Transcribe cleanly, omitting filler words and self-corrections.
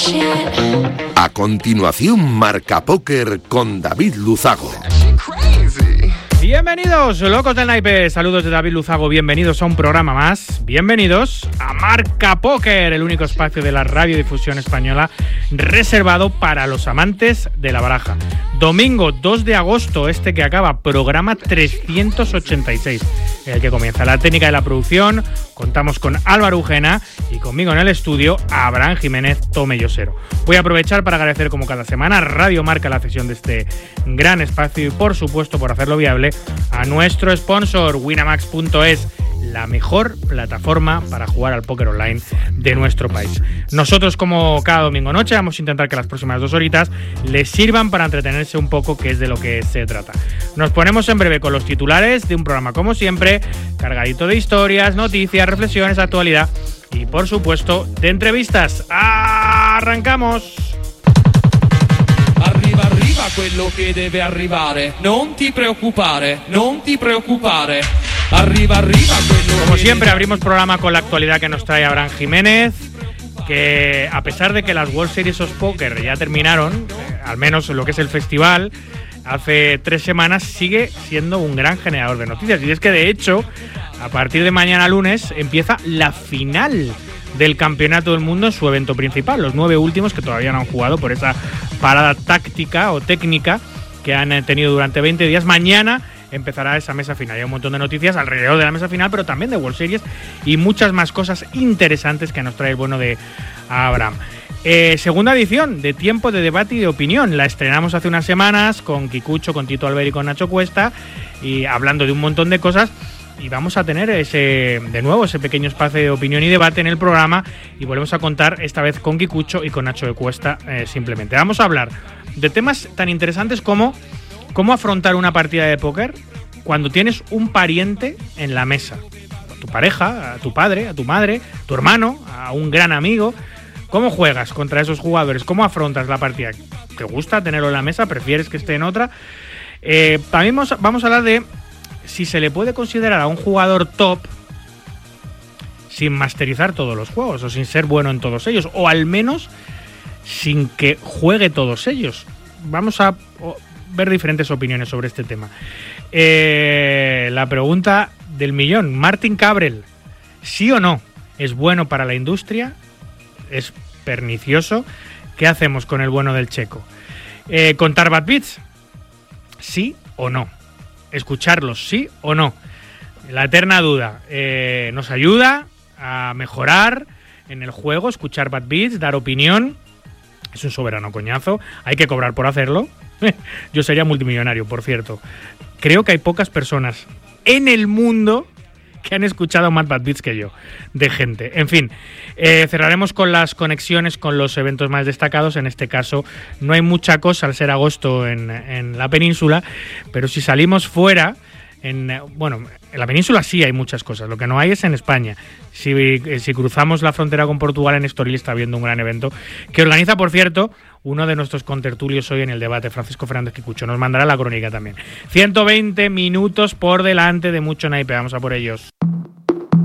A continuación, Marca Póker con David Luzago. Bienvenidos, locos del naipe. Saludos de David Luzago. Bienvenidos a un programa más. Bienvenidos a Marca Póker, el único espacio de la radiodifusión española reservado para los amantes de la baraja. Domingo 2 de agosto, este que acaba, programa 386, el que comienza. La técnica de la producción, contamos con Álvaro Ujena y conmigo en el estudio, Abraham Jiménez Tomellosero. Voy a aprovechar para agradecer como cada semana Radio Marca la cesión de este gran espacio y por supuesto por hacerlo viable a nuestro sponsor Winamax.es, la mejor plataforma para jugar al póker online de nuestro país. Nosotros, como cada domingo noche, vamos a intentar que las próximas 2 horitas les sirvan para entretenerse un poco, que es de lo que se trata. Nos ponemos en breve con los titulares de un programa, como siempre, cargadito de historias, noticias, reflexiones, actualidad y, por supuesto, de entrevistas. ¡Arrancamos! Arriva, arriva quello che deve arrivare. Non ti preoccupare, non ti preoccupare. Arriba, arriba, como siempre, abrimos programa con la actualidad que nos trae Abraham Jiménez, que a pesar de que las World Series of Poker ya terminaron, al menos lo que es el festival, hace 3 semanas, sigue siendo un gran generador de noticias. Y es que, de hecho, a partir de mañana lunes empieza la final del Campeonato del Mundo en su evento principal. Los 9 últimos que todavía no han jugado por esa parada táctica o técnica que han tenido durante 20 días. Mañana empezará esa mesa final. Hay un montón de noticias alrededor de la mesa final, pero también de World Series y muchas más cosas interesantes que nos trae el bueno de Abraham. Segunda edición de Tiempo de Debate y de Opinión. La estrenamos hace unas semanas con Kikucho, con Tito Albert y con Nacho Cuesta, y hablando de un montón de cosas. Y vamos a tener de nuevo ese pequeño espacio de opinión y debate en el programa, y volvemos a contar esta vez con Kikucho y con Nacho de Cuesta. Simplemente vamos a hablar de temas tan interesantes como cómo afrontar una partida de póker cuando tienes un pariente en la mesa. A tu pareja, a tu padre, a tu madre, a tu hermano, a un gran amigo. ¿Cómo juegas contra esos jugadores? ¿Cómo afrontas la partida? ¿Te gusta tenerlo en la mesa? ¿Prefieres que esté en otra? También vamos a hablar de si se le puede considerar a un jugador top sin masterizar todos los juegos o sin ser bueno en todos ellos, o al menos sin que juegue todos ellos. Vamos a ver diferentes opiniones sobre este tema. La pregunta del millón: Martín Cabrel, ¿sí o no es bueno para la industria? ¿Es pernicioso? ¿Qué hacemos con el bueno del checo? ¿Contar bad beats? ¿Sí o no? ¿Escucharlos? ¿Sí o no? La eterna duda. ¿Nos ayuda a mejorar en el juego escuchar bad beats, dar opinión? Es un soberano coñazo. Hay que cobrar por hacerlo. Yo sería multimillonario, por cierto. Creo que hay pocas personas en el mundo que han escuchado más bad beats que yo, de gente. En fin, cerraremos con las conexiones con los eventos más destacados. En este caso no hay mucha cosa al ser agosto en la península, pero si salimos fuera, en la península sí hay muchas cosas, lo que no hay es en España. Si cruzamos la frontera con Portugal, en Estoril está habiendo un gran evento que organiza, por cierto, uno de nuestros contertulios hoy en el debate, Francisco Fernández Kikucho. Nos mandará la crónica también. 120 minutos por delante de mucho naipe. Vamos a por ellos.